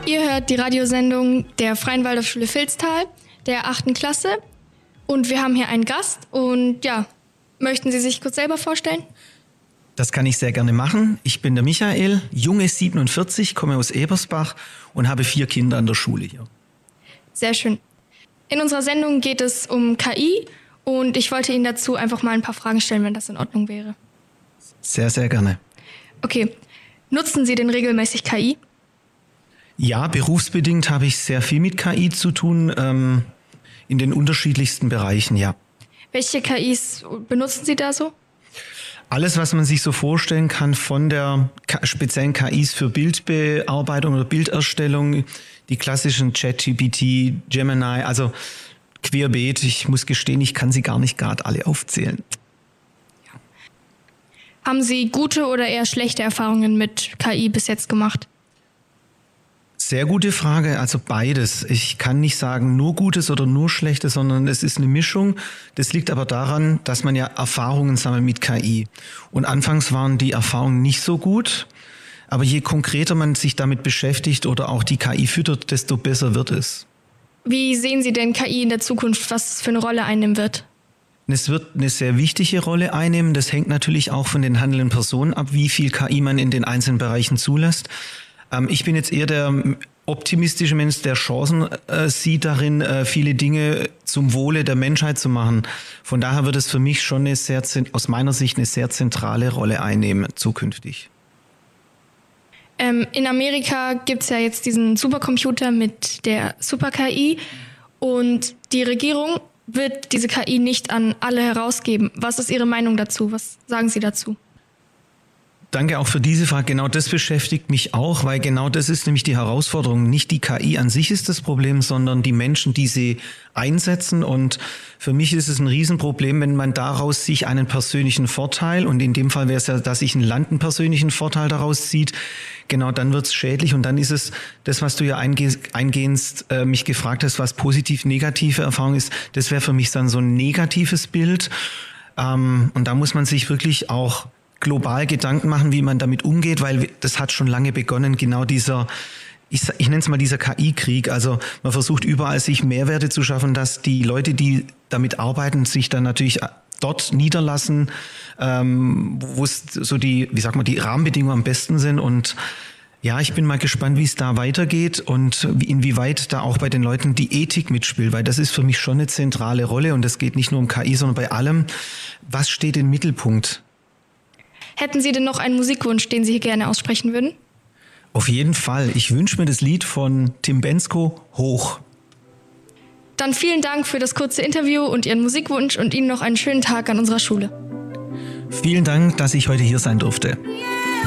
Ihr hört die Radiosendung der Freien Waldorfschule Vilstal, der 8. Klasse. Und wir haben hier einen Gast. Und ja, möchten Sie sich kurz selber vorstellen? Das kann ich sehr gerne machen. Ich bin der Michael, Junge 47, komme aus Ebersbach und habe 4 Kinder an der Schule hier. Sehr schön. In unserer Sendung geht es um KI und ich wollte Ihnen dazu einfach mal ein paar Fragen stellen, wenn das in Ordnung wäre. Sehr, sehr gerne. Okay. Nutzen Sie denn regelmäßig KI? Ja, berufsbedingt habe ich sehr viel mit KI zu tun, in den unterschiedlichsten Bereichen, ja. Welche KIs benutzen Sie da so? Alles, was man sich so vorstellen kann, von der speziellen KIs für Bildbearbeitung oder Bilderstellung, die klassischen ChatGPT, Gemini, also querbeet. Ich muss gestehen, ich kann sie gar nicht gerade alle aufzählen. Ja. Haben Sie gute oder eher schlechte Erfahrungen mit KI bis jetzt gemacht? Sehr gute Frage, also beides. Ich kann nicht sagen nur Gutes oder nur Schlechtes, sondern es ist eine Mischung. Das liegt aber daran, dass man ja Erfahrungen sammelt mit KI. Und anfangs waren die Erfahrungen nicht so gut, aber je konkreter man sich damit beschäftigt oder auch die KI füttert, desto besser wird es. Wie sehen Sie denn KI in der Zukunft, was es für eine Rolle einnehmen wird? Es wird eine sehr wichtige Rolle einnehmen. Das hängt natürlich auch von den handelnden Personen ab, wie viel KI man in den einzelnen Bereichen zulässt. Ich bin jetzt eher der optimistische Mensch, der Chancen sieht darin, viele Dinge zum Wohle der Menschheit zu machen. Von daher wird es für mich schon aus meiner Sicht eine sehr zentrale Rolle einnehmen zukünftig. In Amerika gibt es ja jetzt diesen Supercomputer mit der Super-KI und die Regierung wird diese KI nicht an alle herausgeben. Was ist Ihre Meinung dazu? Was sagen Sie dazu? Danke auch für diese Frage. Genau das beschäftigt mich auch, weil genau das ist nämlich die Herausforderung. Nicht die KI an sich ist das Problem, sondern die Menschen, die sie einsetzen. Und für mich ist es ein Riesenproblem, wenn man daraus sich einen persönlichen Vorteil, und in dem Fall wäre es ja, dass sich ein Land einen persönlichen Vorteil daraus zieht, genau dann wird es schädlich. Und dann ist es das, was du ja eingehend mich gefragt hast, was positiv-negative Erfahrung ist, das wäre für mich dann so ein negatives Bild. Und da muss man sich wirklich auch global Gedanken machen, wie man damit umgeht, weil das hat schon lange begonnen, genau dieser, ich nenne es mal dieser KI-Krieg. Also man versucht überall sich Mehrwerte zu schaffen, dass die Leute, die damit arbeiten, sich dann natürlich dort niederlassen, wo es so die Rahmenbedingungen am besten sind. Und ja, ich bin mal gespannt, wie es da weitergeht und inwieweit da auch bei den Leuten die Ethik mitspielt, weil das ist für mich schon eine zentrale Rolle und es geht nicht nur um KI, sondern bei allem, was steht im Mittelpunkt? Hätten Sie denn noch einen Musikwunsch, den Sie hier gerne aussprechen würden? Auf jeden Fall. Ich wünsche mir das Lied von Tim Bendzko, Hoch. Dann vielen Dank für das kurze Interview und Ihren Musikwunsch und Ihnen noch einen schönen Tag an unserer Schule. Vielen Dank, dass ich heute hier sein durfte.